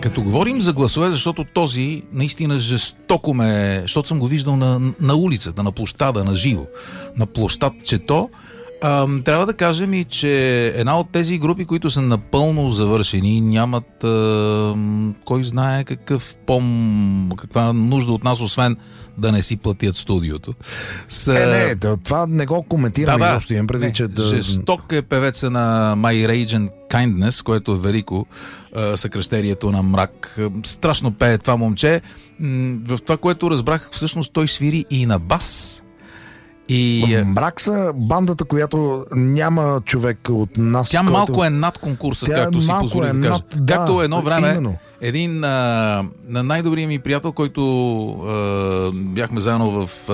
Като говорим за гласове, защото този наистина жестоко защото съм го виждал на улицата, на площада, на живо, на площад Чето. Трябва да кажем и, че една от тези групи, които са напълно завършени, нямат кой знае каква нужда от нас, освен да не си платят студиото. Това не го коментирам изобщо. Имам преди, че жесток е певеца на My Rage and Kindness, което е велико съкръщението на мрак. Страшно пее това момче. В това, което разбрах, всъщност той свири и на бас. Мрак са бандата, която няма човек от нас. Тя малко е над конкурса, както си позволи да кажа. Както едно време именно. Един най-добрият ми приятел, който бяхме заедно в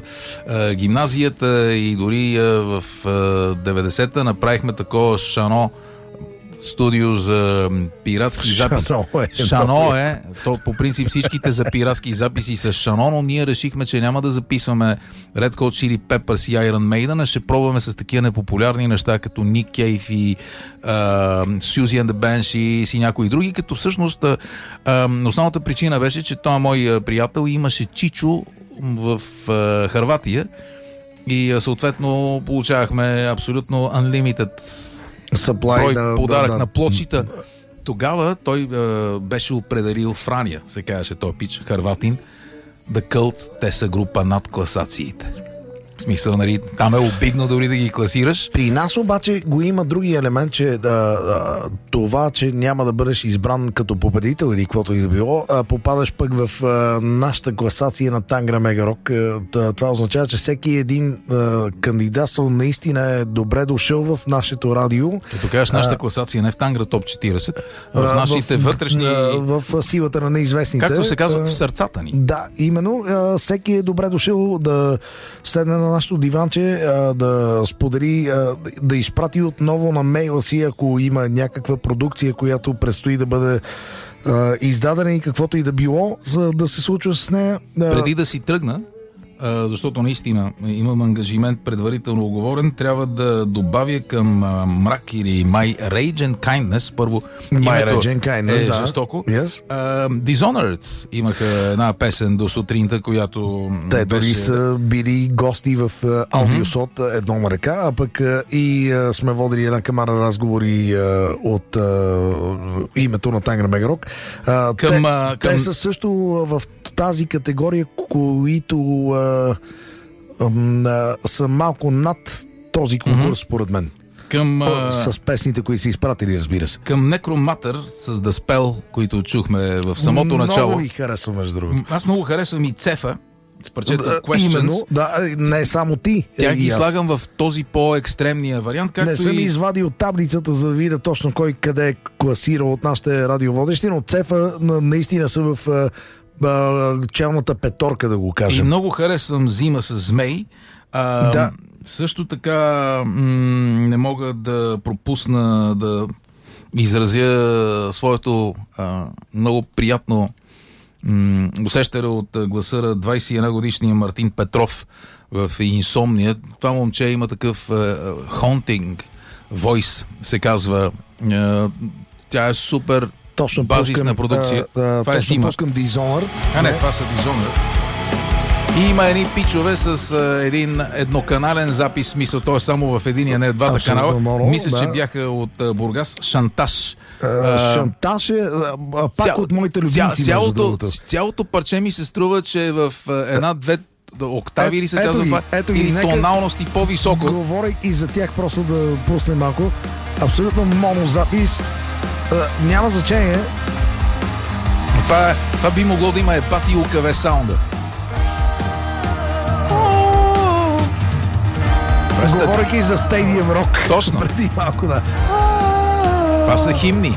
гимназията и дори в 90-та направихме такова Шано студио за пиратски записи. Шано е. То по принцип всичките за пиратски записи с Шано, но ние решихме, че няма да записваме Red Hot Chili Peppers и Iron Maiden, а ще пробваме с такива непопулярни неща, като Ник Кейв и Susie and the Banshees и някои други, като всъщност основната причина беше, че той мой приятел имаше чичо в Хърватия и съответно получавахме абсолютно unlimited брой подарък на плочита. Тогава той беше определил Франия, се казваше той пич, хърватин, The Cult, те са група над класациите. В смисъл, нали, там е обидно дори да ги класираш. При нас обаче го има други елемент, че това, че няма да бъдеш избран като победител или каквото и да било, попадаш пък в нашата класация на Тангра Мегарок. Това означава, че всеки един кандидатствал наистина е добре дошъл в нашето радио. Като кажеш, нашата класация не в Тангра топ 40, в нашите вътрешни... В силата на неизвестните. Както се казва, в сърцата ни. Да, именно. Всеки е добре дошъл да седне на нашото диванче, да сподели, да изпрати отново на мейла си, ако има някаква продукция, която предстои да бъде издадена и каквото и да било, за да се случва с нея. Преди да си тръгна, защото наистина имам ангажимент предварително оговорен, трябва да добавя към мрак или My Rage and Kindness, първо My Rage and Kindness, е жестоко. Yes. Dishonored имаха една песен до сутринта, която те дори са били гости в Аудиосот едно на ръка, а пък и сме водили една камара разговори от името на Тангра Мегарок. Те са също в тази категория, които са малко над този конкурс, според мен. С песните, които са изпратили, разбира се. Към Necromatter с The Spell, които чухме в самото начало. Много ги харесвам, между другото. Аз много харесвам и Цефа с парчето Questions. Именно, не само ти. Тя ги слагам в този по-екстремния вариант. Не съм извадил таблицата, за да видя точно кой къде е класирал от нашите радиоводещи, но Цефа наистина са в челната петорка, да го кажем. И много харесвам Зима с Змей. Също така не мога да пропусна да изразя своето много приятно усещане от гласа на 21 годишния Мартин Петров в Инсомния. Това момче има такъв haunting voice, се казва. Тя е супер точно базисна продукция. Това е Зима. Пускам Dishonored. Това са Dishonored. И има едни пичове с един едноканален запис, смисъл, той е само в единия, не двата канала. Мисля, че бяха от Бургас. Шантаж. Шантаж е пак от моите любимци. Цялото парче ми се струва, че е в една-две октави или се казва това, или тоналности по-високо. Говоря и за тях, просто да пуснем малко. Абсолютно монозапис. Няма значение. Това би могло да има епати и УКВ саунда. Говорейки за Stadium Rock. Точно. Преди малко, да. Това са химни.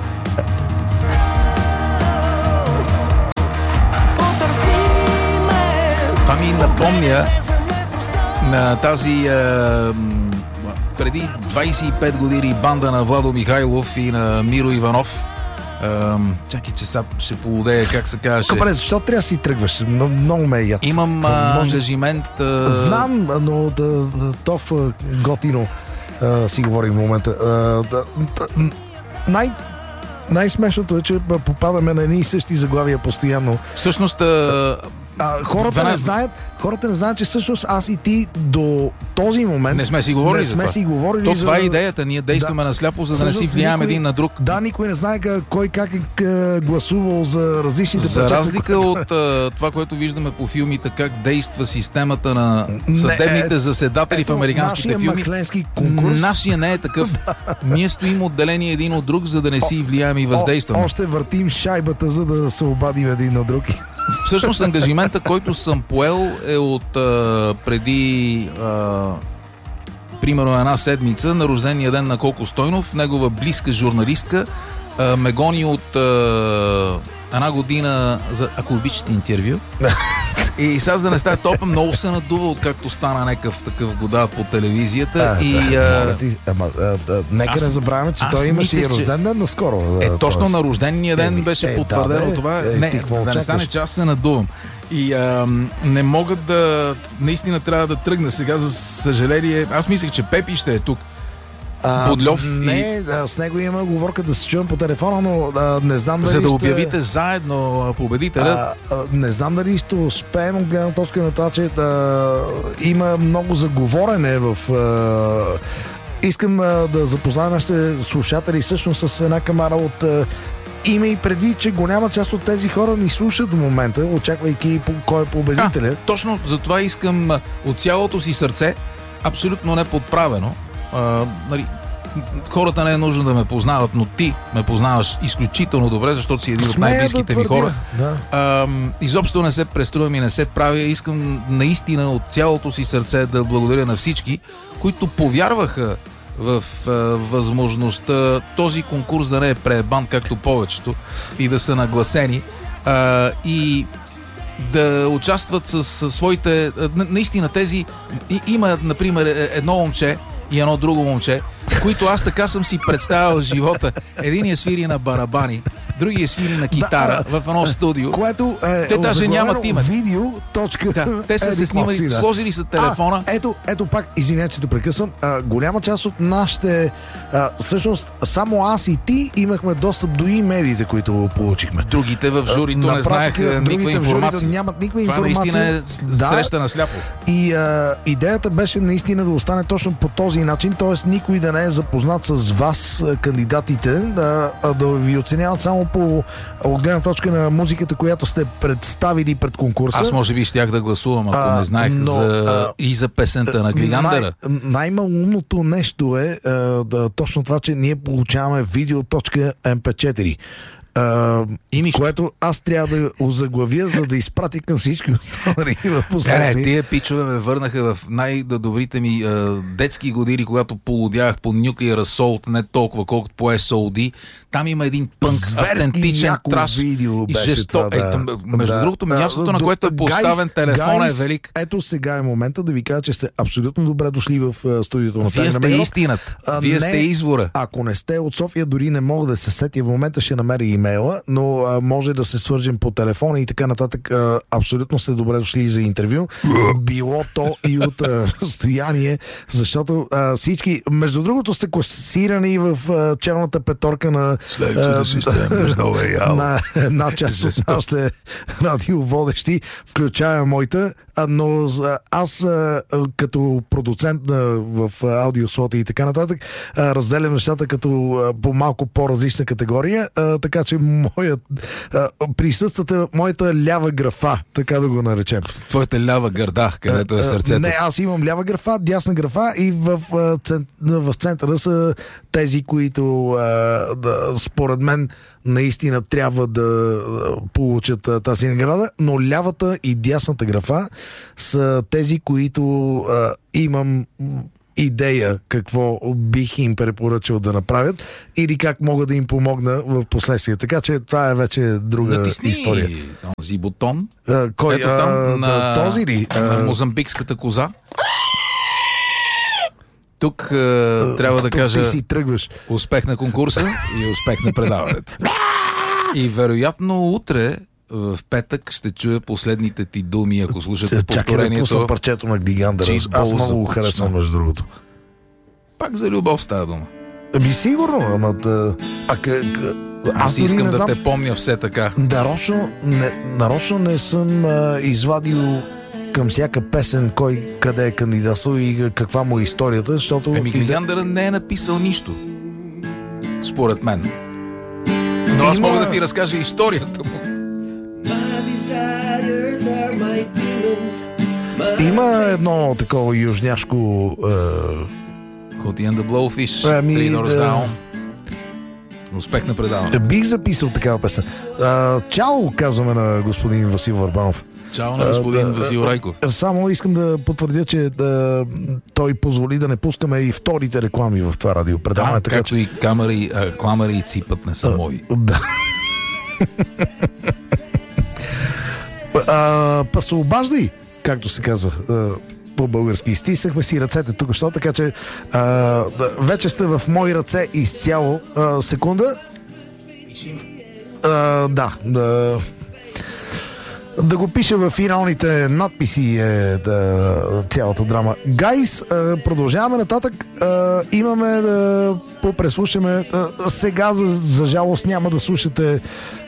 Това ми напомня на тази преди 25 години банда на Владо Михайлов и на Миро Иванов. Чакай, че сега ще полудея, как се казваше. Добре, защо трябва да си тръгваш? Много ме е яд. Имам ангажимент. Знам, но толкова готино си говорим в момента. Най-смешното е, че попадаме на едни и същи заглавия постоянно. Всъщност... Хората не знаят, че всъщност аз и ти до този момент не сме си говорили за това. Това е идеята. Ние действаме насляпо, за да не си влияем един на друг. Да, никой не знае кой как е гласувал за различните За разлика от това, което виждаме по филмите, как действа системата на съдебните заседатели в американските филми. Нашия не е такъв. Ние стоим отделени един от друг, за да не си влияем и въздействаме. Още въртим шайбата, за да се обадим един на друг. Всъщност ангажимента, който съм поел, е от преди примерно една седмица на рождения ден на Коко Стойнов. Негова близка журналистка ме гони от една година за, ако обичате, интервю. И сега, за да не става топа, много се надува, откакто стана някакъв такъв годат по телевизията. Нека не забравяме, че той имаше и рожден ден наскоро. Точно на рождения ден беше потвърдено това. Да не стане, че аз се надувам. И не могат да... Наистина трябва да тръгна сега, за съжаление. Аз мислех, че Пепи ще е тук. С него има оговорка да се чувам по телефона, но не знам дали за да обявите заедно победителя. Не знам дали ще успеем от гледна точка на това, че има много заговорене в... Искам да запозная нашите слушатели всъщност с една камара от... Има и предвид, че голяма част от тези хора ни слушат в момента, очаквайки кой е победителя. Точно за това искам от цялото си сърце, абсолютно неподправено. Хората не е нужно да ме познават, но ти ме познаваш изключително добре, защото си един от най-близките ми хора. Да. Изобщо не се преструвам и не се правя. Искам наистина от цялото си сърце да благодаря на всички, които повярваха в възможността този конкурс да не е преебан, както повечето, и да са нагласени и да участват с своите... Наистина тези... Има, например, едно момче и едно друго момче, които аз така съм си представил живота. Единият свири на барабани, другия свири на китара в едно студио. Което те даже нямат име. Те са се снимали, сложили са телефона. Ето пак, извинете, че те прекъсвам. Голяма част от нашите... всъщност, само аз и ти имахме достъп до медиите, които получихме. Другите в журито не знаеха никаква информация. Нямат никаква информация. Това наистина е среща на сляпо. И идеята беше наистина да остане точно по този начин, т.е. никой да не е запознат с вас, кандидатите, да ви оценяват само от гледна точка на музиката, която сте представили пред конкурса. Аз може би щях да гласувам, ако не знаех и за песента на Глигандера. Най-малумното нещо е точно това, че ние получаваме видео.mp4. Което аз трябва да озаглавя, за да изпрати към всички останали в последствие. Тия пичове ме върнаха в най-добрите ми детски години, когато полудях по Nuclear Assault, не толкова колкото по SOD. Там има един пънк, автентичен траш и жесток. Между другото, мястото, на което е поставен телефон, е велик. Ето сега е момента да ви кажа, че сте абсолютно добре дошли в студиото на Тангра Мегарок. Вие сте истината. Вие сте извора. Ако не сте от София, дори не мога да се сетя. В момента ще намеря имейла, но може да се свържем по телефона и така нататък. Абсолютно сте добре дошли за интервю. Било то и от разстояние, защото всички, между другото, сте класирани в черната петорка на на една част от нашите радиоводещи, включая моята, но аз като продуцент в аудиослоти и така нататък разделям нещата като по малко по-различна категория, така че присъствате моята лява графа, така да го наречем. Твоята лява гърда, където е сърцето. Не, аз имам лява графа, дясна графа и в центъра са тези, които според мен наистина трябва да получат тази награда, но лявата и дясната графа са тези, които имам идея какво бих им препоръчал да направят или как мога да им помогна в последствие. Така че това е вече друга история. Този бутон. Кой? Ето там, този ли? На мозамбикската коза. Тук трябва да кажа ти си тръгваш. Успех на конкурса и успех на предаването. И вероятно утре в петък ще чуя последните ти думи, ако слушате повторението. Чакай да пусна парчето на Глигандера. Аз много го харесвам, между другото. Пак за любов става дума. Сигурно, ама Аз искам да те помня все така. Нарочно не съм извадил към всяка песен кой къде е кандидатствал и каква му е историята, защото... Глиандър не е написал нищо. Според мен. Но аз мога да ти разкажа историята му. Има едно такова южняшко... Hootie and the Blowfish, Three Doors Down. Успех на предаване. Бих записал такава песен. Чао, казваме на господин Васил Върбанов. Чао на господин Васил Райков. Само искам да потвърдя, че той позволи да не пускаме и вторите реклами в това радиопредаване. Да, както и кламари и ципът не са мои. Да. Па се обаждай, както се казва по-български. Стиснахме си ръцете тук, що, така че вече сте в мои ръце изцяло. Секунда. Да го пише в финалните надписи цялата драма. Гайс, продължаваме нататък. Имаме да попреслушаме. Сега, за жалост, няма да слушате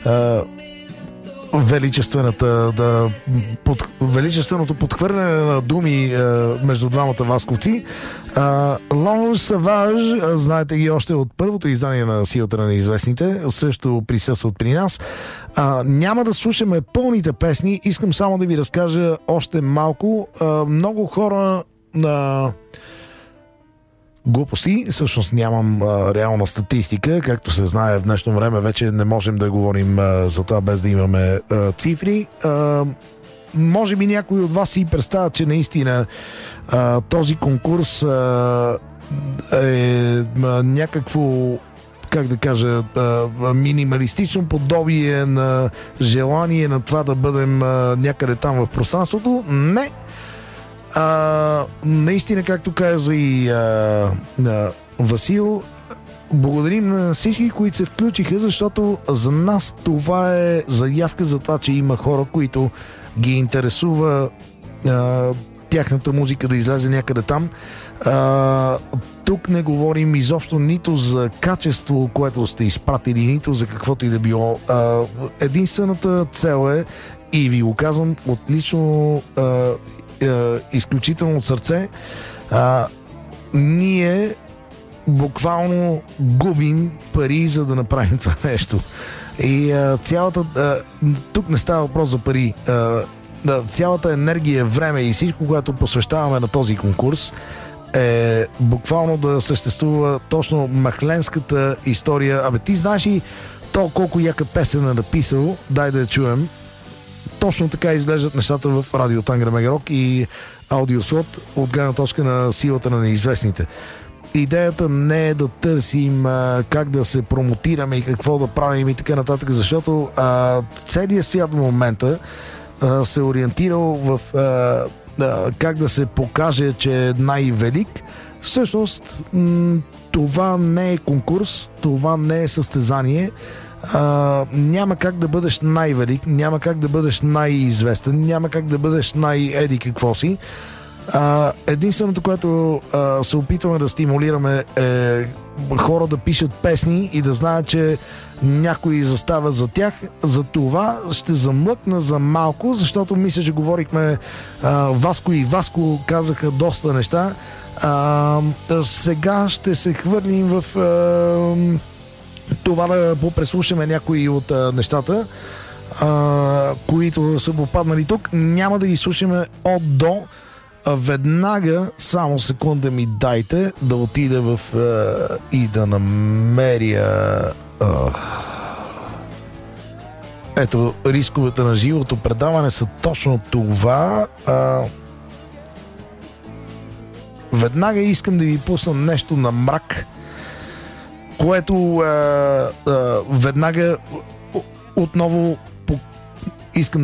величественото подхвърляне на думи между двамата васковци. Long Savage, знаете ги още от първото издание на Силата на неизвестните, също присъстват при нас. Няма да слушаме пълните песни, искам само да ви разкажа още малко. Много хора глупости, всъщност нямам реална статистика, както се знае в днешно време, вече не можем да говорим за това без да имаме цифри. Може би някой от вас си представя, че наистина този конкурс е някакво, как да кажа, минималистично подобие на желание на това да бъдем някъде там в пространството. Не! Наистина, както каза и Васил, благодарим на всички, които се включиха, защото за нас това е заявка за това, че има хора, които ги интересува тяхната музика да излезе някъде там. Тук не говорим изобщо нито за качество, което сте изпратили, нито за каквото и да било. Единствената цел е, и ви го казвам отлично, изключително от сърце, ние буквално губим пари, за да направим това нещо. И тук не става въпрос за пари. Цялата енергия, време и всичко, което посвещаваме на този конкурс, е буквално да съществува точно махленската история. Абе, ти знаеш и то колко яка песен е написал, дай да я чуем. Точно така изглеждат нещата в радио Тангра Мегарок и аудиослот от гледна точка на Силата на неизвестните. Идеята не е да търсим как да се промотираме и какво да правим и така нататък, защото целият свят в момента се ориентирал в как да се покаже, че е най-велик. Всъщност това не е конкурс, това не е състезание. Няма как да бъдеш най-велик, няма как да бъдеш най-известен, няма как да бъдеш най-еди какво си. Единственото, което се опитваме да стимулираме, е хора да пишат песни и да знаят, че някой застава за тях. За това ще замлъкна за малко, защото мисля, че говорихме, Васко и Васко казаха доста неща. Сега ще се хвърлим в това да попреслушаме някои от нещата, които са попаднали тук. Няма да ги слушаме от до. Веднага, само секунда ми дайте да отида и да намеря ето, рисковете на живото предаване са точно това. Веднага искам да ви пусна нещо на мрак, което веднага отново искам